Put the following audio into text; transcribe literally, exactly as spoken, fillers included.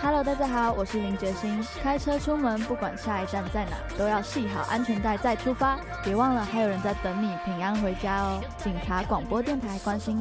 Hello， 大家好，我是林杰欣。开车出门，不管下一站在哪，都要系好安全带再出发。别忘了，还有人在等你平安回家哦。警察广播电台关心